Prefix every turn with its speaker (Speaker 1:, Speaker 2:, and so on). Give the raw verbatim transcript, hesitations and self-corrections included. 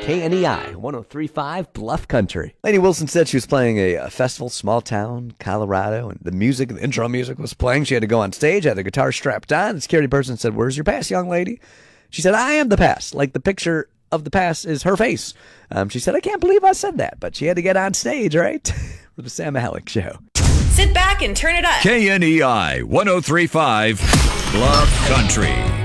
Speaker 1: K N E I, one oh three point five Bluff Country. Lady Wilson said she was playing a, a festival, small town, Colorado, and the music, the intro music was playing. She had to go on stage, had a guitar strapped on. The security person said, "Where's your pass, young lady?" She said, "I am the pass." Like the picture of the pass is her face. Um, she said, "I can't believe I said that," but she had to get on stage, right? For the Sam Alex Show.
Speaker 2: Sit back and turn it up.
Speaker 3: K N E I, one oh three point five Bluff Country.